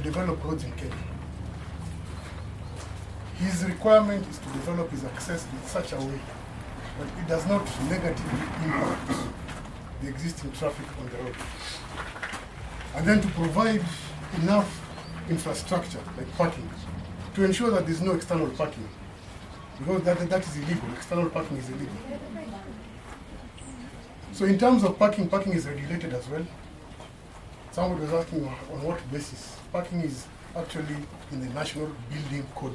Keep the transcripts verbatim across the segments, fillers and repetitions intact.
develop roads in Kenya. His requirement is to develop his access in such a way that it does not negatively impact the existing traffic on the road. And then to provide enough infrastructure, like parking, to ensure that there's no external parking. Because that, that is illegal. External parking is illegal. So in terms of parking, parking is regulated as well. Somebody was asking on what basis. Parking is actually in the National Building Code.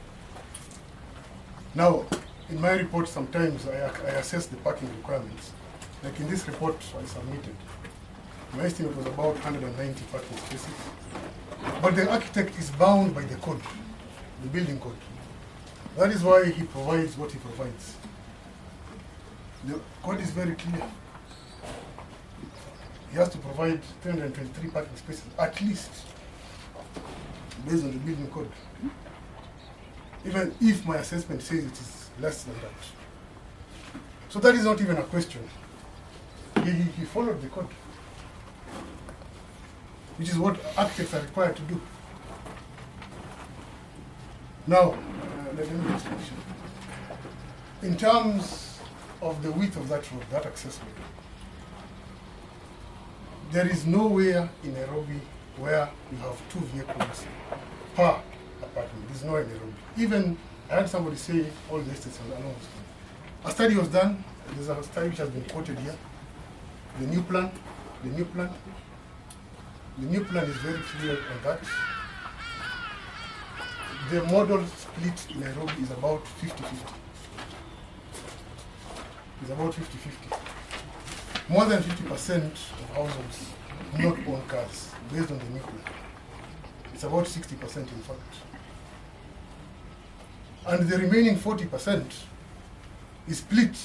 Now, in my report, sometimes I, I assess the parking requirements. Like in this report I submitted, my estimate was about one hundred ninety parking spaces. But the architect is bound by the code, the building code. That is why he provides what he provides. The code is very clear. He has to provide three hundred twenty-three parking spaces, at least, based on the building code. Even if my assessment says it is less than that. So that is not even a question. He, he, he followed the code, which is what architects are required to do. Now, uh, let me just finish. In terms of the width of that road, that access road, there is nowhere in Nairobi where you have two vehicles per apartment. There's nowhere in Nairobi. Even, I had somebody say all the estates are announced. A study was done. There's a study which has been quoted here. The new plan, the new plan, the new plan is very clear on that. The model split in Nairobi is about fifty fifty. It's about fifty fifty. More than fifty percent of households do not own cars based on the new plan. It's about sixty percent in fact. And the remaining forty percent is split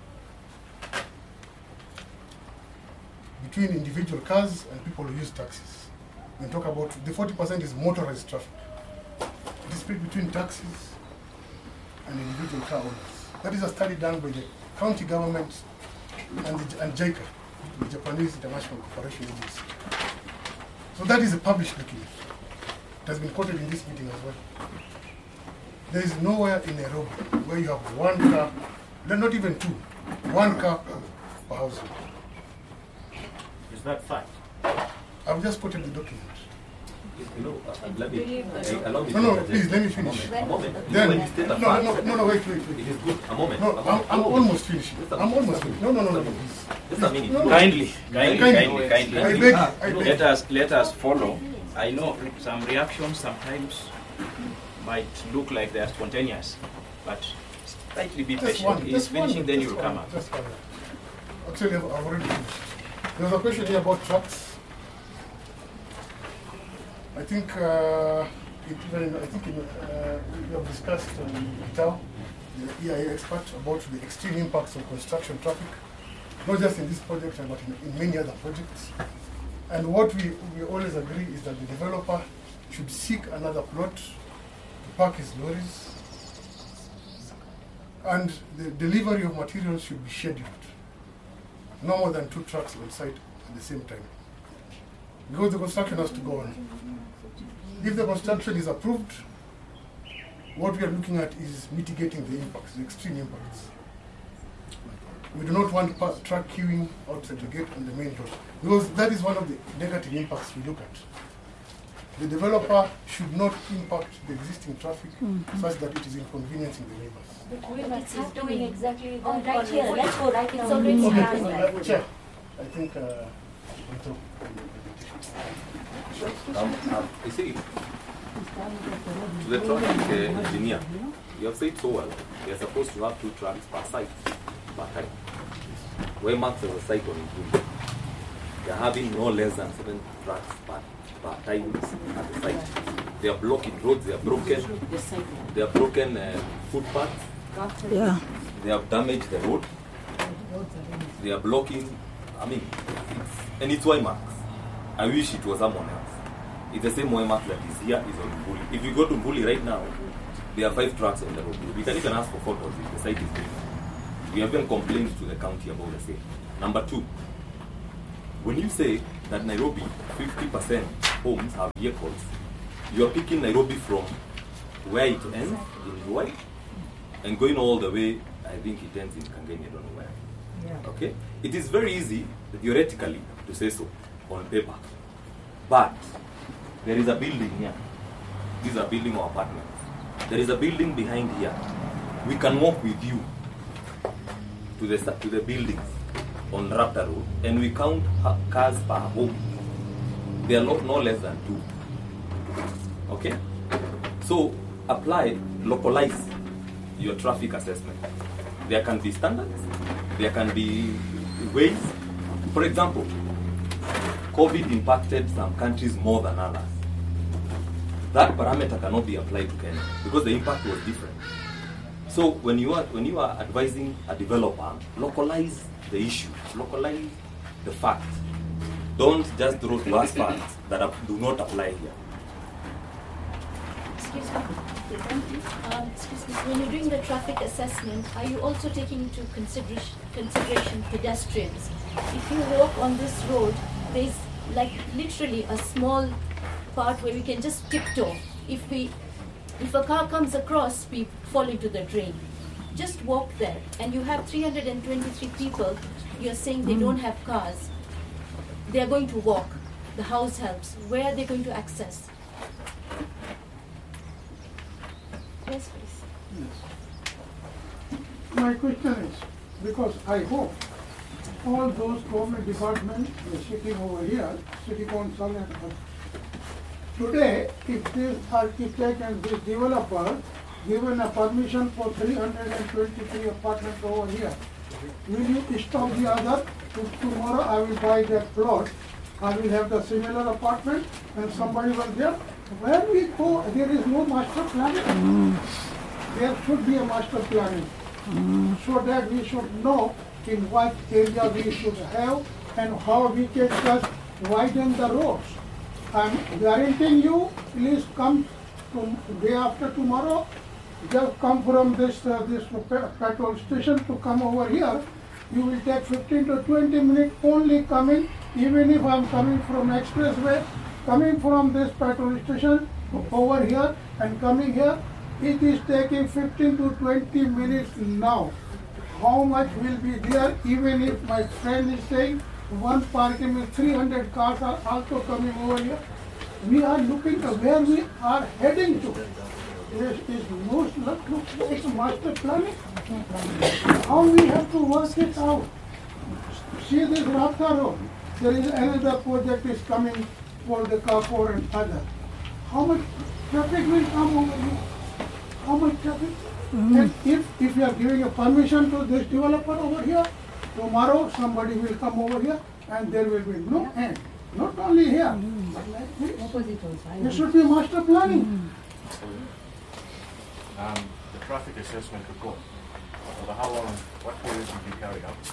between individual cars and people who use taxis. We talk about the forty percent is motorized traffic. It is split between taxis and individual car owners. That is a study done by the county government and, the, and JICA, the Japanese International Cooperation Agency. So that is a published document. It has been quoted in this meeting as well. There is nowhere in Nairobi where you have one car, not even two, one car per household. Is that fact? I've just quoted the document. You know, uh, let me, uh, allow me no, no, please, let me finish. A moment. Then, When you state a no, fact, no, no, no, wait, wait, wait. It is good. A moment. No, a I'm, moment. I'm almost finishing. I'm almost finished. No, no, no, no, please. Just a minute. No, no. Kindly, kindly, kindly, I kindly. beg, I beg. Let us let us follow. I know some reactions sometimes might look like they are spontaneous, but slightly be Just patient. one, He's just finishing, one, then just you will one, come up. Just one. Actually, I've I've already finished. There was a question here about trucks. I think, uh, it, even, I think in, uh, we have discussed um, Itao, the E I A expert, about the extreme impacts of construction traffic, not just in this project, but in, in many other projects. And what we, we always agree is that the developer should seek another plot to park his lorries, and the delivery of materials should be scheduled. No more than two trucks on site at the same time, because the construction has to go on. If the construction is approved, what we are looking at is mitigating the impacts, the extreme impacts. We do not want pa- truck queuing outside the gate on the main road, because that is one of the negative impacts we look at. The developer should not impact the existing traffic mm-hmm. such that it is inconveniencing the neighbors. But it's doing exactly that. Oh, right here, let's go right It's now. already Okay, happened. uh, Chair, I think uh, I'm through. Um, uh, you see, to the traffic uh, engineer, you have said so well. We are supposed to have two trucks per site, per time. Where Max has a site on Improvement, they are having no less than seven trucks per, per time at the site. They are blocking roads, they are broken, they are broken uh, footpaths, Yeah. they have damaged the road, they are blocking, I mean, it's, and it's Waymax. I wish it was someone else. It's the same Waymax that is here, is on Mbuli. If you go to Mbuli right now, there are five trucks on the road. We can even ask for photos if the site is big. We have been complained to the county about the same. Number two, when you say that Nairobi, fifty percent homes have vehicles, you are picking Nairobi from where it ends in Ruai and going all the way, I think it ends in Kangeni, I don't know where. Yeah. Okay? It is very easy, theoretically, to say so on paper. But there is a building here. This is a building or apartment. There is a building behind here. We can walk with you to the to the buildings on Raptor Road, and we count ha- cars per home. They are not no less than two. Okay? So apply, localize your traffic assessment. There can be standards, there can be ways. For example, COVID impacted some countries more than others. That parameter cannot be applied to Kenya because the impact was different. So when you are when you are advising a developer, localize the issue, localize the facts. Don't just throw to us facts that are, do not apply here. Excuse me. Um, excuse me. When you're doing the traffic assessment, are you also taking into consideration consideration pedestrians? If you walk on this road, there's like literally a small part where we can just tiptoe. If we, if a car comes across, we fall into the drain. Just walk there, and you have three hundred twenty-three people. You're saying they don't have cars. They are going to walk. The house helps. Where are they going to access? Yes, please. My question is, because I hope all those government departments are sitting over here, city council and others. Today, if this architect and this developer given a permission for three hundred twenty-three apartments over here, will you stop the other? If tomorrow I will buy that plot, I will have the similar apartment and somebody was there. Where we go, there is no master planning. Mm. There should be a master planning. Mm. So that we should know in what area we should have and how we can just widen the roads. I'm guaranteeing you, please come to day after tomorrow. Just come from this uh, this petrol station to come over here. You will take fifteen to twenty minutes only coming, even if I'm coming from expressway, coming from this petrol station over here and coming here, it is taking fifteen to twenty minutes now. How much will be there, even if my friend is saying one parking with three hundred cars are also coming over here? We are looking at where we are heading to. Is, is most look, it's master planning. How we have to work it out? See this Raptor Road. There is another project is coming for the Kapur and other. How much traffic will come over here? How much traffic? Mm-hmm. And if, if you are giving a permission to this developer over here, tomorrow somebody will come over here and there will be no end. Not only here, mm-hmm. but like this. There should be master planning. Mm-hmm. Um, the traffic assessment report, over how long, what period did you carry out?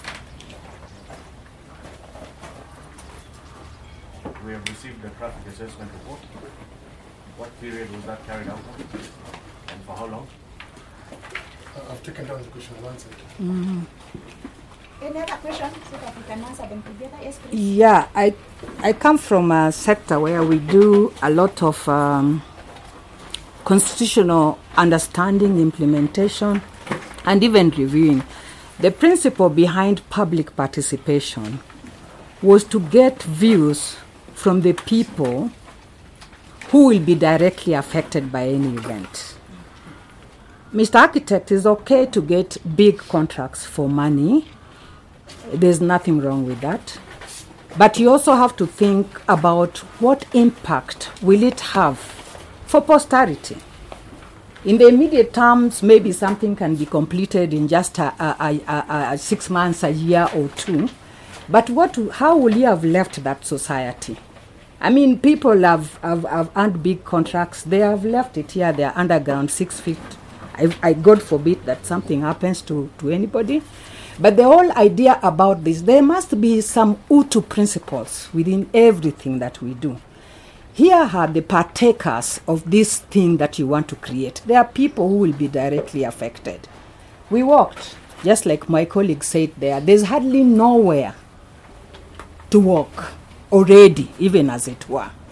We have received the traffic assessment report. What period was that carried out on? And for how long? Uh, I've taken down the question and answered. Mm. Any other question so that we can answer them together? Yes, please. Yeah, I I come from a sector where we do a lot of um, constitutional understanding, implementation, and even reviewing. The principle behind public participation was to get views from the people who will be directly affected by any event. Mister Architect, is okay to get big contracts for money. There's nothing wrong with that. But you also have to think about what impact will it have for posterity. In the immediate terms, maybe something can be completed in just a, a, a, a six months, a year or two. But what? How will you have left that society? I mean, people have, have, have earned big contracts. They have left it here. They are underground, six feet. I, I God forbid that something happens to, to anybody. But the whole idea about this, there must be some Utu principles within everything that we do. Here are the partakers of this thing that you want to create. There are people who will be directly affected. We walked, just like my colleague said there, there's hardly nowhere to walk already, even as it were.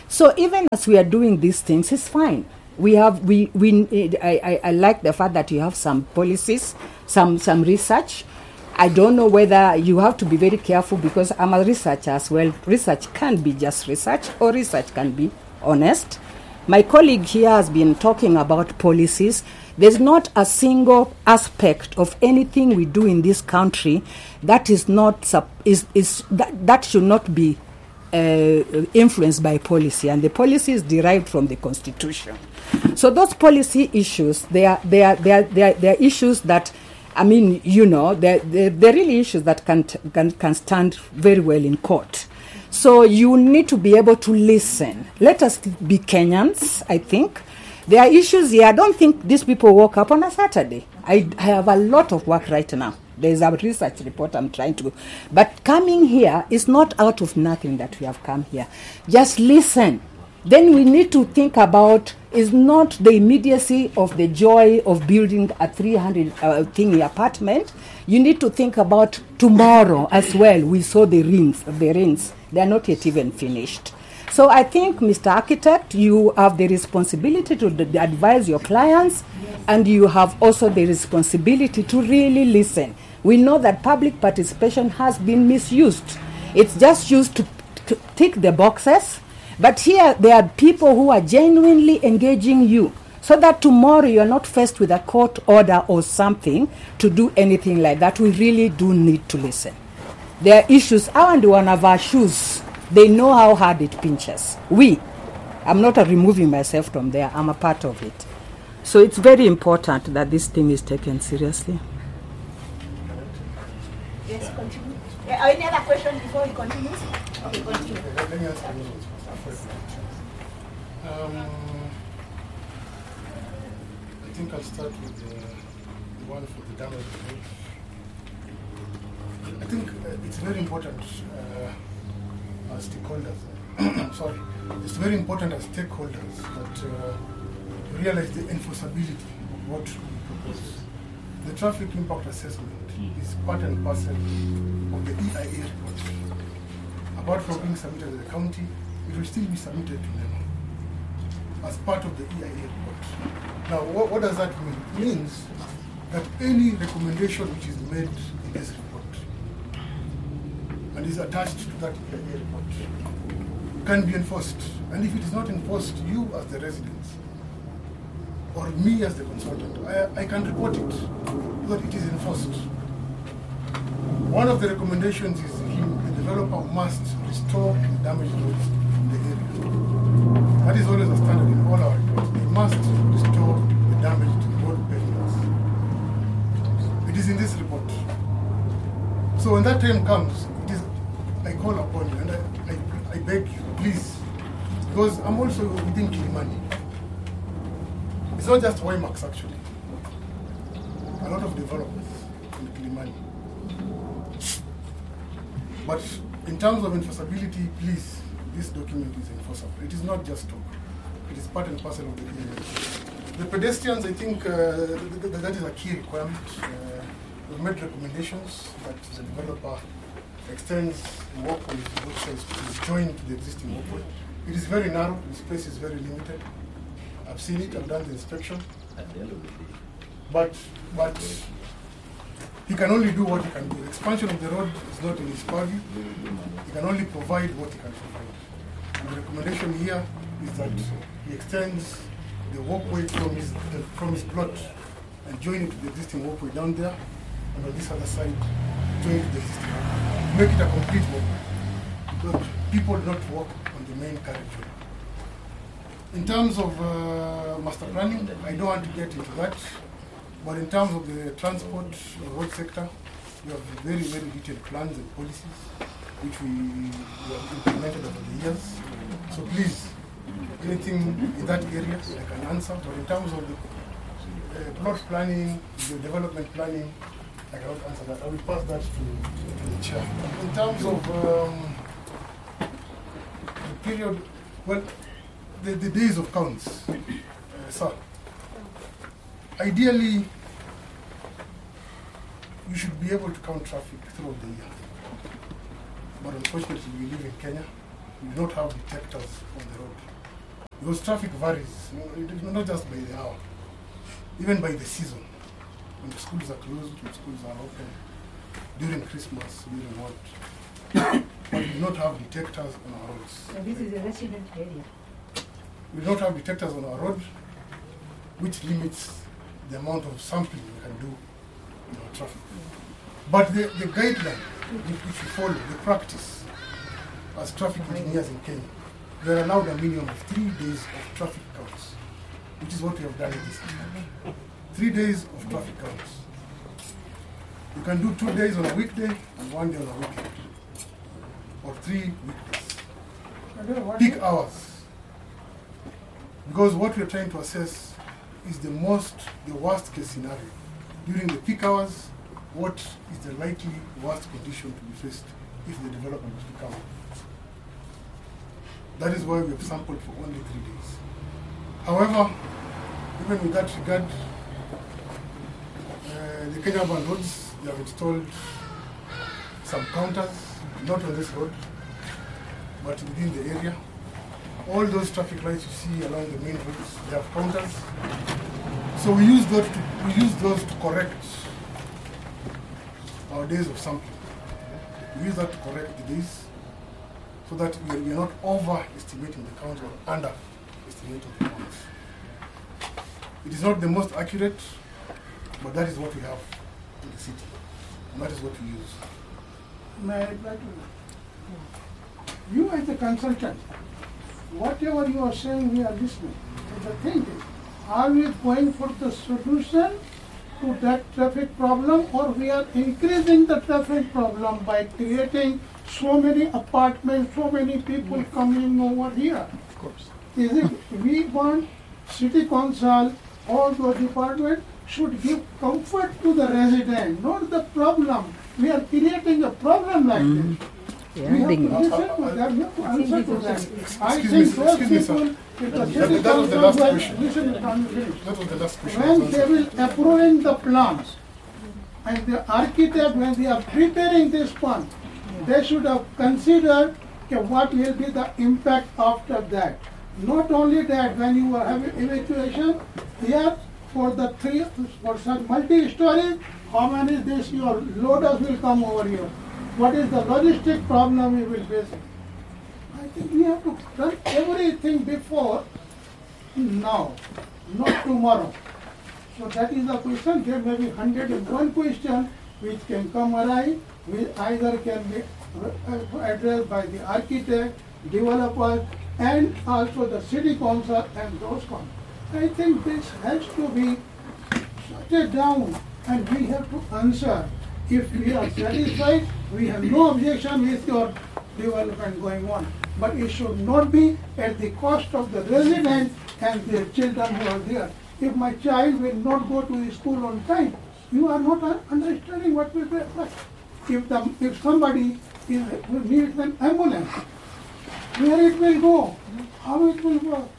So even as we are doing these things, it's fine. We have we we I, I, I like the fact that you have some policies, some some research. I don't know whether you have to be very careful because I'm a researcher as well. Research can be just research or research can be honest. My colleague here has been talking about policies. There's not a single aspect of anything we do in this country that is not sup- is is that, that should not be uh, influenced by policy, and the policy is derived from the Constitution. So those policy issues, they are they are they are they are, they are issues that, I mean, you know, they're, they're, they're really issues that can, can can stand very well in court. So you need to be able to listen. Let us be Kenyans, I think. There are issues here. I don't think these people woke up on a Saturday. I, I have a lot of work right now. There's a research report I'm trying to do. But coming here is not out of nothing that we have come here. Just listen. Then we need to think about, is not the immediacy of the joy of building a three hundred uh, thingy apartment. You need to think about tomorrow as well. We saw the rings, the rings. They are not yet even finished. So I think, Mister Architect, you have the responsibility to d- advise your clients, and you have also the responsibility to really listen. We know that public participation has been misused. It's just used to, to tick the boxes. But here, there are people who are genuinely engaging you, so that tomorrow you are not faced with a court order or something to do anything like that. We really do need to listen. There are issues. I want one of our shoes. They know how hard it pinches. We. I'm not uh, removing myself from there. I'm a part of it. So it's very important that this thing is taken seriously. Yes, continue. Yeah, any other question before we continue? Okay, continue. Let me ask you first. Um, I think I'll start with the, the one for the damage. I think uh, it's very important uh, as stakeholders. Sorry, it's very important as stakeholders that uh, realize the enforceability of what we propose. The traffic impact assessment is part and parcel of the E I A report. Apart from being submitted to the county, it will still be submitted to them as part of the E I A report. Now, what, what does that mean? It means that any recommendation which is made in this report and is attached to that E I A report can be enforced. And if it is not enforced, you as the residents or me as the consultant, I, I can report it so that it is enforced. One of the recommendations is him, the developer must restore the damaged roads in the area. That is always a standard in all our reports. They must restore the damaged road pavements. It is in this report. So when that time comes, it is, I call upon you and I, I, I beg you, please, because I'm also within Kilimani. It's not just Waymax actually. A lot of developers in Kilimani. But in terms of enforceability, please, this document is enforceable. It is not just talk. It is part and parcel of the area. The pedestrians, I think uh, th- th- that is a key requirement. Uh, we've made recommendations that the developer extends the walkway which is joined to the existing walkway. It is very narrow, the space is very limited. I've seen it, I've done the inspection. At the end of the day. But, but he can only do what he can do. Expansion of the road is not in his purview. He can only provide what he can provide. And the recommendation here is that he extends the walkway from his, the, from his plot and join it to the existing walkway down there, and on this other side, join it to the existing walkway. Make it a complete walkway, because people do not walk on the main carriageway. In terms of uh, master planning, I don't want to get into that. But in terms of the transport or road sector, we have very, very detailed plans and policies which we, we have implemented over the years. So please, anything in that area I can answer. But in terms of the uh, plot planning, the development planning, I cannot answer that. I will pass that to, to the chair. In terms of um, the period, well, the, the days of counts, uh, sir. Ideally, you should be able to count traffic throughout the year. But unfortunately, we live in Kenya. we do not have detectors on the road. Because traffic varies, you know, it is not just by the hour, even by the season. When the schools are closed, when schools are open, during Christmas, during what. But we do not have detectors on our roads. So this is a resident area. We don't have detectors on our road, which limits the amount of sampling we can do in our traffic. But the, the guideline which we follow, the practice as traffic engineers in Kenya, we are allowed a minimum of three days of traffic counts, which is what we have done in this country. Three days of traffic counts. You can do two days on a weekday and one day on a weekend, or three weekdays. Peak hours. Because what we are trying to assess is the most, the worst case scenario. During the peak hours, what is the likely worst condition to be faced if the development was to come? That is why we have sampled for only three days. However, even with that regard, uh, the Kenya Urban Roads, they have installed some counters, not on this road, but within the area. All those traffic lights you see along the main roads, they have counters. So we use those to, we use those to correct our days of sampling. We use that to correct the days so that we are, we are not overestimating the count or underestimating the counts. It is not the most accurate, but that is what we have in the city, and that is what we use. May I reply to you? You as a consultant, whatever you are saying, we are listening. But the thing is, are we going for the solution to that traffic problem, or we are increasing the traffic problem by creating so many apartments, so many people coming over here? Of course. Is it we want city council, all those departments should give comfort to the resident, not the problem. We are creating a problem like Mm. this. Yeah, We have to ding. listen to them, we have to answer to them. I Excuse think me, those excuse me, sir. people, if the That- city that was the council last will- question. listen, let me finish. That was the last question. When they will approving the plans, and the architect, when they are preparing this plan, they should have considered okay, what will be the impact after that. Not only that, when you are having evacuation, here for the three, for some multi-story, how many this your loaders will come over here? What is the logistic problem we will face? I think we have to run everything before now, not tomorrow. So that is the question. There may be one hundred and one question which can come arise, which either can be addressed by the architect, developer, and also the city council and those council. I think this has to be shut down, and we have to answer. If we are satisfied, we have no objection with your development going on. But it should not be at the cost of the residents and their children who are there. If my child will not go to school on time, you are not un- understanding what will be like. If the if somebody is, needs an ambulance, where it will go, how it will work.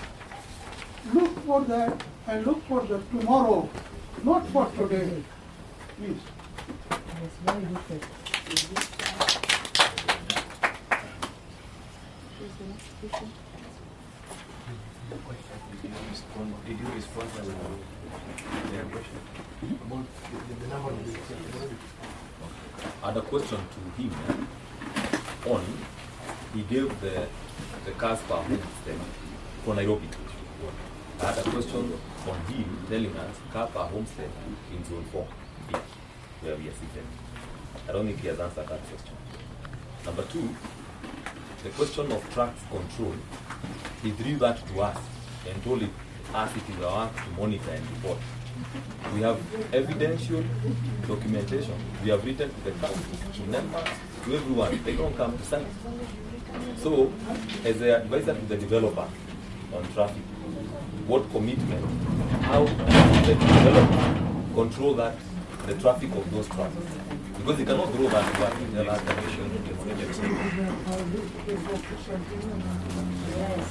Look for that and look for the tomorrow, not for today. Please. Yes, very good question. Did you respond, did you respond to their question? About the, the number of days. I had a question to him on, he gave the, the cars per homestead for Nairobi. I had a question on him telling us car per homestead in zone four, where we are seated. I don't think he has answered that question. Number two, the question of tracks control, he drew that to us and told it, us it is our work to monitor and report. We have evidential documentation. We have written to the council, to members, to everyone. They don't come to site. So, as an advisor to the developer on traffic, what commitment, how does the developer control that, the traffic of those trucks? Because he cannot grow that to us in the last direction.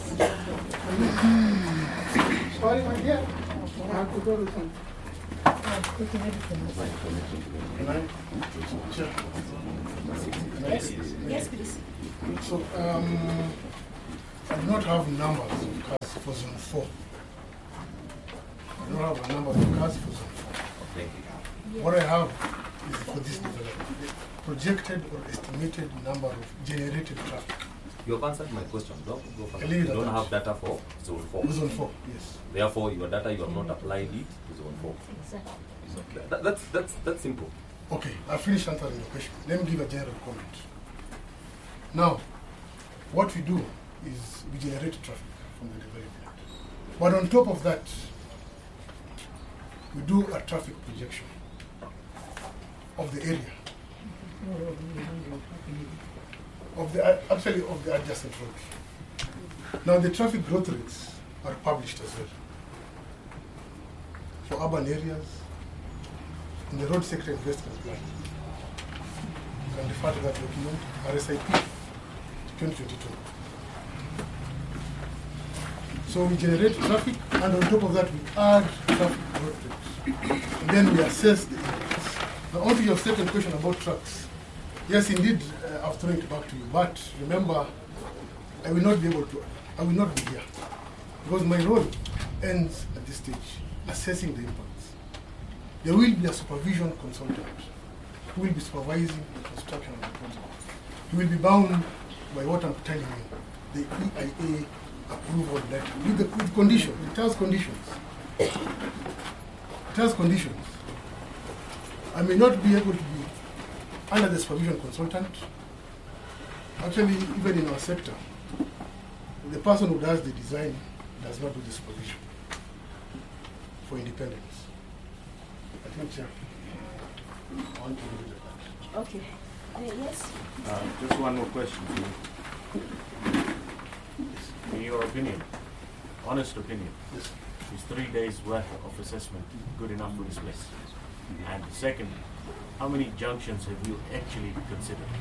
Sorry, my dear. I have to go to some. Can I? Chair. Yes, yes, please. So, um, I do not have numbers of cars for zone four. I don't have a number of cars for zone four. What I have is for this development, the projected or estimated number of generated traffic. You have answered my question. Don't go I further. leave You it at don't that. have data for zone four. Zone four, yes. Therefore, your data, you have not applied it to zone four. Exactly. That, that's, that's, that's simple. Okay, I finished answering the question. Let me give a general comment. Now, what we do is we generate traffic from the development. But on top of that, we do a traffic projection of the area, of the uh, actually of the adjacent road. Now, the traffic growth rates are published as well for urban areas in the road sector investment plan. You can refer to that document, R S I P twenty twenty-two. So we generate traffic, and on top of that, we add traffic growth rates. And then we assess the impacts. Now, on to your second question about trucks. Yes, indeed, uh, I've thrown it back to you. But remember, I will not be able to, I will not be here. Because my role ends at this stage, assessing the impacts. There will be a supervision consultant who will be supervising the construction of the project. He will be bound by what I'm telling you, the E I A approval letter, with, the, with conditions. It has conditions. It has conditions. I may not be able to be under the supervision consultant. Actually, even in our sector, the person who does the design does not do the supervision for independence. I think, Chair, I want to leave it at that. Okay. Uh, yes? Uh, just one more question for you. In your opinion, honest opinion, Yes. is three days worth of assessment good enough for this place? And second, how many junctions have you actually considered?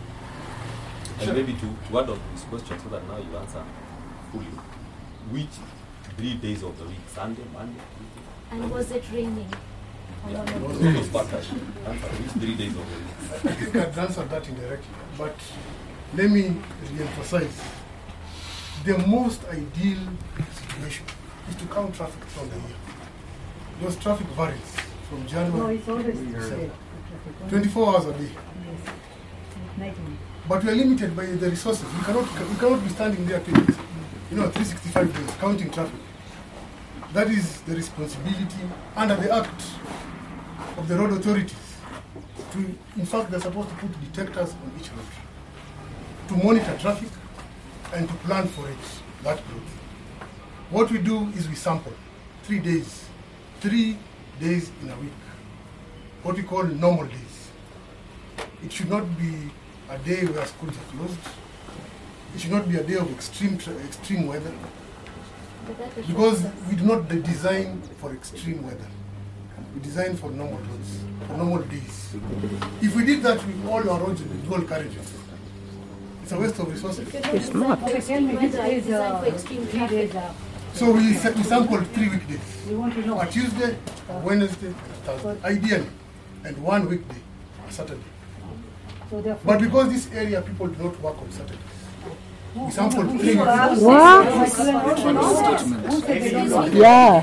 And maybe to, to add on this question so that now you answer fully. Which three days of the week? Sunday, Monday, Tuesday? And was it raining? Yeah, those factors. Answer which three days of the week? I think I've answered that indirectly, but let me re-emphasize. The most ideal situation is to count traffic from the year. Because traffic varies from No, January it's always to the December. same. twenty-four hours a day. Yes. Nighttime. But we are limited by the resources. We cannot, we cannot be standing there, to, you know, three hundred sixty-five days counting traffic. That is the responsibility under the Act of the road authorities. To, in fact, they're supposed to put detectors on each road to monitor traffic and to plan for it, that growth. What we do is we sample three days, three days in a week, what we call normal days. It should not be a day where schools are closed. It should not be a day of extreme tra- extreme weather, But that is because just- we do not de- design for extreme weather. We design for normal roads, for normal days. If we did that with all our roads with dual carriages, it's a waste of resources. If you don't It's design not. for Okay, tell me, extreme this weather, is design uh, for extreme three traffic. days uh, So we, sa- we sample three weekdays, we want to know. a Tuesday, a Wednesday, and a Thursday, ideally, and one weekday, a Saturday. So therefore, But because this area people do not work on Saturdays, we sample who- three who- weekdays. What? But you want to know who said they don't know? Yeah.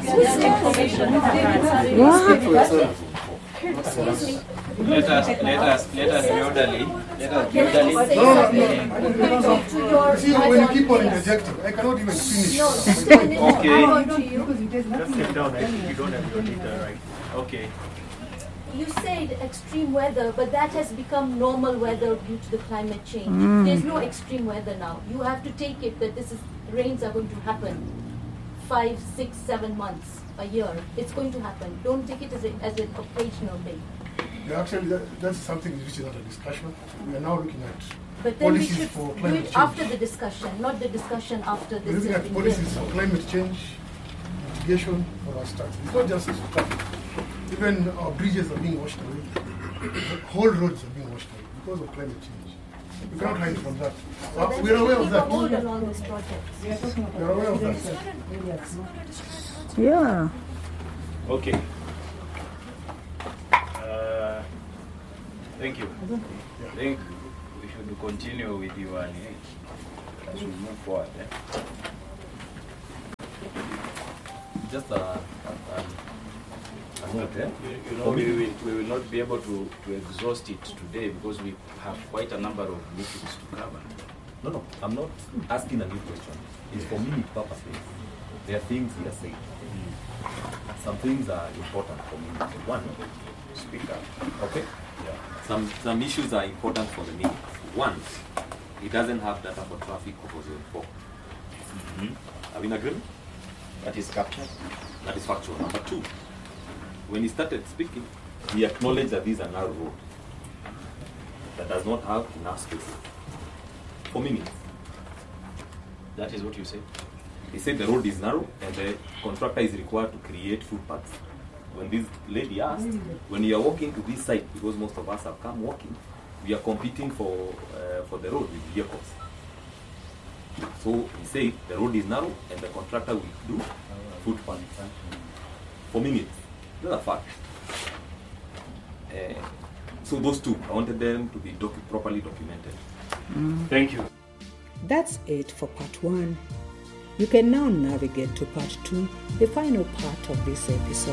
Yeah. Excuse me. Let us, let us, let us be orderly. Let us be Can I orderly. say No, no, something? no. Talk to your See, when you add-on keep on things. interjecting, I cannot even finish. No, just a minute. Okay. Add on to you. Because it has Just nothing sit to down, do I think you with don't have your anything. data right. Okay. You said extreme weather, but that has become normal weather due to the climate change. Mm. There's no extreme weather now. You have to take it that this is rains are going to happen five, six, seven months a year. It's going to happen. Don't take it as, a, as an occasional thing. Yeah, actually, that, that's something which is under discussion. We are now looking at But then we policies should for do climate it change. after the discussion, not the discussion after We're this looking has at been policies built. for climate change, mitigation for our stars. It's not just traffic. Even our bridges are being washed away. Whole roads are being washed away because of climate change. We cannot hide from that. So Uh, then we are we aware should of keep a that. hold on all these projects. We are talking We are aware about of that. residential areas, no? Yeah. Okay. Thank you. I think we should continue with your uh, as we move forward. Eh? Just a, a, a note, eh? You know, we will, we will not be able to, to exhaust it today because we have quite a number of meetings to cover. No, no, I'm not asking a new question. It's for minute purposes. There are things we are saying. Some things are important for me. One, Speak up. okay? Yeah. Some some issues are important for the minutes. One, it doesn't have data for traffic for zone four. Mm-hmm. Are we in agreement? That is captured. That is factual. Number two, when he started speaking, he acknowledged that this is a narrow road that does not have enough space for minutes. That is what you say. He said the road is narrow and the contractor is required to create footpaths. When this lady asked, when you are walking to this site, because most of us have come walking, we are competing for uh, for the road with vehicles. So he said the road is narrow and the contractor will do footpaths for minutes. That's a fact. Uh, so those two, I wanted them to be docu- properly documented. Mm. Thank you. That's it for part one. You can now navigate to part two, the final part of this episode.